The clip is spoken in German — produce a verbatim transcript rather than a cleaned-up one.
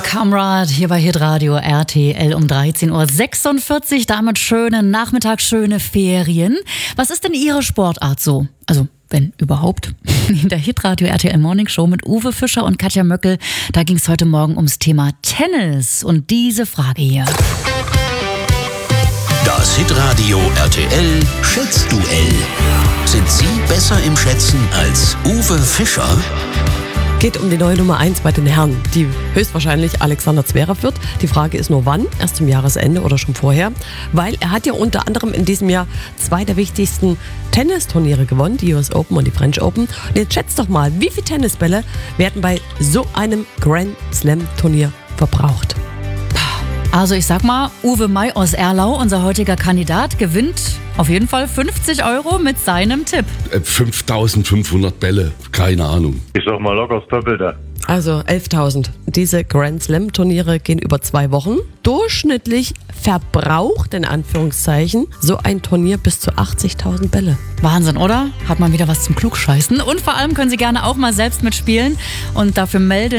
Kamrad hier bei Hitradio R T L um dreizehn Uhr sechsundvierzig. Damit schöne Nachmittag, schöne Ferien. Was ist denn Ihre Sportart so? Also, wenn überhaupt. In der Hitradio R T L Morning Show mit Uwe Fischer und Katja Möckel, da ging es heute Morgen ums Thema Tennis. Und diese Frage hier. Das Hitradio R T L Schätzduell. Sind Sie besser im Schätzen als Uwe Fischer? Geht um die neue Nummer eins bei den Herren, die höchstwahrscheinlich Alexander Zverev wird. Die Frage ist nur wann, erst zum Jahresende oder schon vorher, weil er hat ja unter anderem in diesem Jahr zwei der wichtigsten Tennisturniere gewonnen, die U S Open und die French Open. Und jetzt schätzt doch mal, wie viele Tennisbälle werden bei so einem Grand Slam Turnier verbraucht? Also ich sag mal, Uwe May aus Erlau, unser heutiger Kandidat, gewinnt auf jeden Fall fünfzig Euro mit seinem Tipp. fünftausendfünfhundert Bälle, keine Ahnung. Ich sag mal locker das Doppelte. Also elftausend. Diese Grand Slam Turniere gehen über zwei Wochen. Durchschnittlich verbraucht, in Anführungszeichen, so ein Turnier bis zu achtzigtausend Bälle. Wahnsinn, oder? Hat man wieder was zum Klugscheißen. Und vor allem können Sie gerne auch mal selbst mitspielen und dafür melden.